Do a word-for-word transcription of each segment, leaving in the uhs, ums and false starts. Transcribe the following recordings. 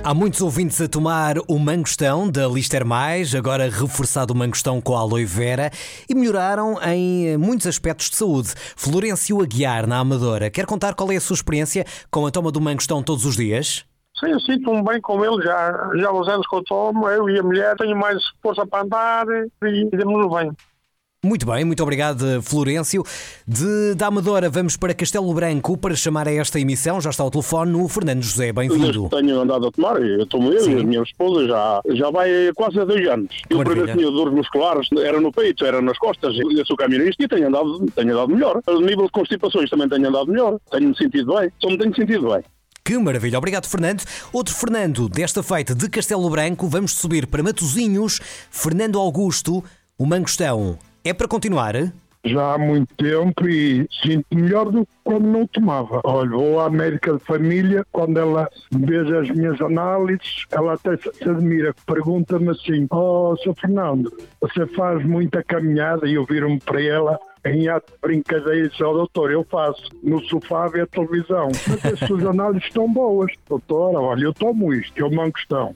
Há muitos ouvintes a tomar o mangostão da Lister Mais, agora reforçado o mangostão com a aloe vera, e melhoraram em muitos aspectos de saúde. Florencio Aguiar, na Amadora, quer contar qual é a sua experiência com a toma do mangostão todos os dias? Sim, eu sinto-me bem com ele já. Já há uns anos que eu tomo, eu e a mulher, tenho mais força para andar e demos bem. Muito bem, muito obrigado, Florencio. De da Amadora vamos para Castelo Branco para chamar a esta emissão. Já está ao telefone o Fernando José, bem-vindo. Tenho andado a tomar, eu tomo eu e a minha esposa já, já vai quase há dois anos. Eu primeiro tinha dores musculares, era no peito, era nas costas, eu sou camionista e tenho andado, tenho andado melhor. O nível de constipações também tenho andado melhor, tenho-me sentido bem, só me tenho sentido bem. Que maravilha, obrigado, Fernando. Outro Fernando, desta feita de Castelo Branco, vamos subir para Matosinhos. Fernando Augusto, o mangostão é para continuar? Já há muito tempo e sinto melhor do que quando não tomava. Olha, vou à médica de família, quando ela vê as minhas análises, ela até se admira, pergunta-me assim: oh, Sr. Fernando, você faz muita caminhada? E eu viro-me para ela em ato de brincadeira e disse: oh, doutor, eu faço no sofá a ver a televisão. Mas as suas análises estão boas. Doutora, olha, eu tomo isto, é o mangostão.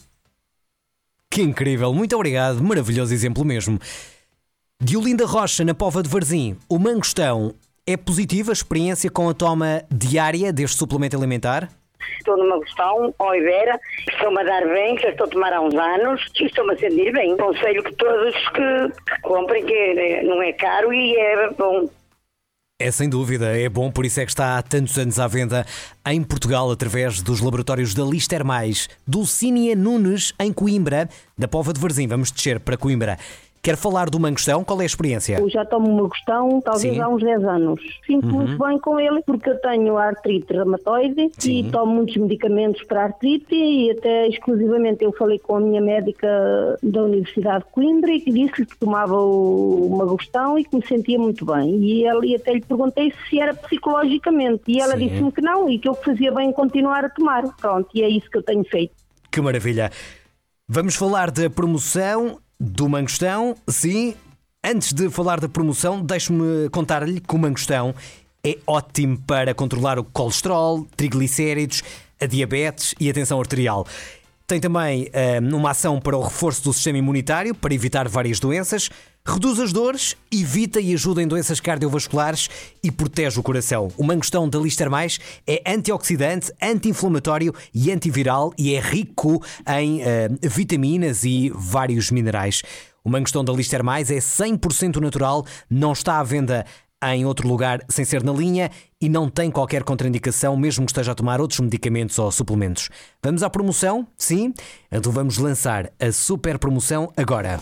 Que incrível, muito obrigado, maravilhoso exemplo mesmo. Diolinda Rocha, na Póvoa de Varzim, o mangostão é positiva a experiência com a toma diária deste suplemento alimentar? Estou no mangostão, aloe vera, estou-me a dar bem, já estou a tomar há uns anos e estou-me a sentir bem. Aconselho que todos que, que comprem, que não é caro e é bom. É sem dúvida, é bom, por isso é que está há tantos anos à venda em Portugal através dos laboratórios da Lister Mais. Dulcínia Nunes, em Coimbra, da Póvoa de Varzim. Vamos descer para Coimbra. Quer falar do mangostão? Qual é a experiência? Eu já tomo mangostão talvez Sim. há uns dez anos. Sinto uhum. muito bem com ele porque eu tenho artrite reumatoide Sim. e tomo muitos medicamentos para artrite e até exclusivamente eu falei com a minha médica da Universidade de Coimbra e que disse que tomava o mangostão e que me sentia muito bem. E, ela, e até lhe perguntei se era psicologicamente e ela Sim. disse-me que não e que eu fazia bem continuar a tomar. Pronto, e é isso que eu tenho feito. Que maravilha! Vamos falar da promoção do mangostão, sim. Antes de falar da promoção, deixe-me contar-lhe que o mangostão é ótimo para controlar o colesterol, triglicéridos, a diabetes e a tensão arterial. Tem também uh, uma ação para o reforço do sistema imunitário, para evitar várias doenças, reduz as dores, evita e ajuda em doenças cardiovasculares e protege o coração. O mangostão da Lister Mais é antioxidante, anti-inflamatório e antiviral e é rico em uh, vitaminas e vários minerais. O mangostão da Lister Mais é cem por cento natural, não está à venda em outro lugar sem ser na linha e não tem qualquer contraindicação, mesmo que esteja a tomar outros medicamentos ou suplementos. Vamos à promoção? Sim? Então vamos lançar a super promoção agora.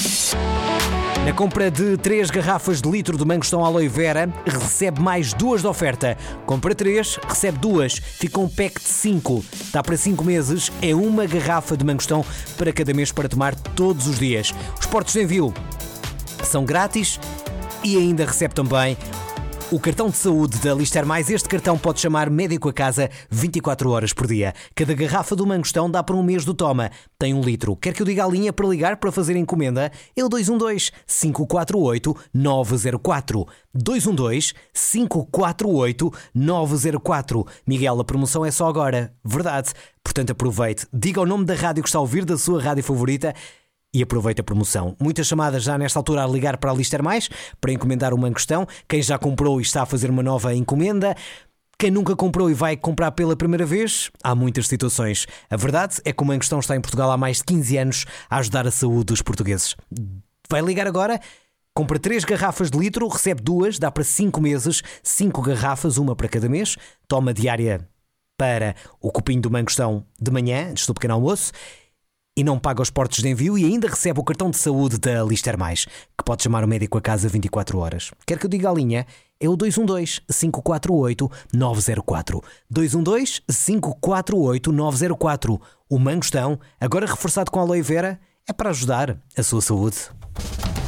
Na compra de três garrafas de litro de mangostão aloe vera, recebe mais duas de oferta. Compra três, recebe duas. Fica um pack de cinco. Dá para cinco meses, é uma garrafa de mangostão para cada mês para tomar todos os dias. Os portos de envio são grátis e ainda recebe também o cartão de saúde da Lister Mais. Este cartão pode chamar médico a casa vinte e quatro horas por dia. Cada garrafa do mangostão dá para um mês do toma. Tem um litro. Quer que eu diga a linha para ligar para fazer encomenda? É o dois um dois, cinco quatro oito, nove zero quatro. dois um dois, cinco quatro oito, nove zero quatro. Miguel, a promoção é só agora. Verdade. Portanto, aproveite. Diga o nome da rádio que está a ouvir, da sua rádio favorita, e aproveita a promoção. Muitas chamadas já nesta altura a ligar para a Lister Mais para encomendar o mangostão. Quem já comprou e está a fazer uma nova encomenda. Quem nunca comprou e vai comprar pela primeira vez, há muitas situações. A verdade é que o mangostão está em Portugal há mais de quinze anos a ajudar a saúde dos portugueses. Vai ligar agora? Compra três garrafas de litro, recebe duas, dá para cinco meses, cinco garrafas, uma para cada mês. Toma diária para o copinho do mangostão de manhã, antes do pequeno almoço. E não paga os portos de envio e ainda recebe o cartão de saúde da Lister Mais, que pode chamar o médico a casa vinte e quatro horas. Quer que eu diga a linha? É o dois um dois, cinco quatro oito, nove zero quatro. dois um dois, cinco quatro oito, nove zero quatro. O mangostão, agora reforçado com aloe vera, é para ajudar a sua saúde.